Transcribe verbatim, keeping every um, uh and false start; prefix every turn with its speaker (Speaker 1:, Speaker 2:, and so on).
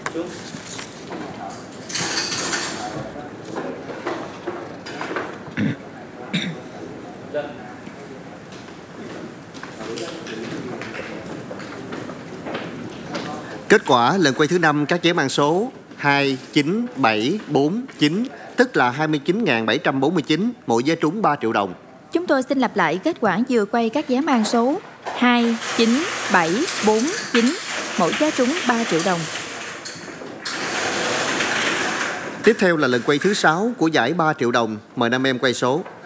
Speaker 1: Kết quả lần quay thứ năm các vé mang số hai chín bảy bốn chín, tức là hai mươi chín nghìn bảy trăm bốn mươi chín, mỗi vé trúng ba triệu đồng.
Speaker 2: Chúng tôi xin lặp lại kết quả vừa quay các vé mang số hai chín bảy bốn chín, mỗi vé trúng ba triệu đồng.
Speaker 1: Tiếp theo là lần quay thứ sáu của giải ba triệu đồng. Mời năm em quay số.